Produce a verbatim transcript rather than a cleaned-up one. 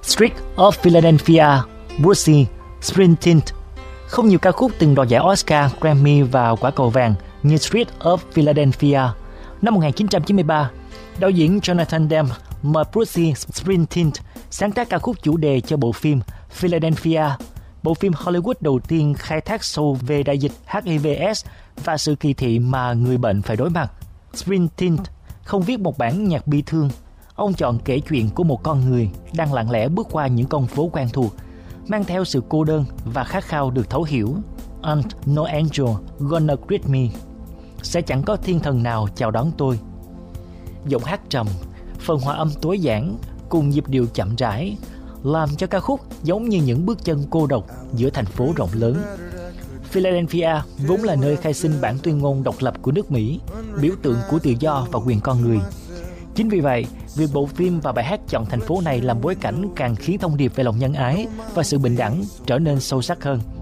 Street of Philadelphia, Bruce Springsteen. Không nhiều ca khúc từng đoạt giải Oscar, Grammy và quả cầu vàng như Street of Philadelphia. Năm một nghìn chín trăm chín mươi ba, đạo diễn Jonathan Demme mời Bruce Springsteen sáng tác ca khúc chủ đề cho bộ phim Philadelphia, bộ phim Hollywood đầu tiên khai thác sâu về đại dịch H I V S và sự kỳ thị mà người bệnh phải đối mặt. Springsteen không viết một bản nhạc bi thương. Ông chọn kể chuyện của một con người đang lặng lẽ bước qua những con phố quen thuộc, mang theo sự cô đơn và khát khao được thấu hiểu. And no angel gonna greet me. Sẽ chẳng có thiên thần nào chào đón tôi. Giọng hát trầm, phần hòa âm tối giản cùng nhịp điệu chậm rãi làm cho ca khúc giống như những bước chân cô độc giữa thành phố rộng lớn. Philadelphia vốn là nơi khai sinh bản tuyên ngôn độc lập của nước Mỹ, biểu tượng của tự do và quyền con người. Chính vì vậy, việc bộ phim và bài hát chọn thành phố này làm bối cảnh càng khiến thông điệp về lòng nhân ái và sự bình đẳng trở nên sâu sắc hơn.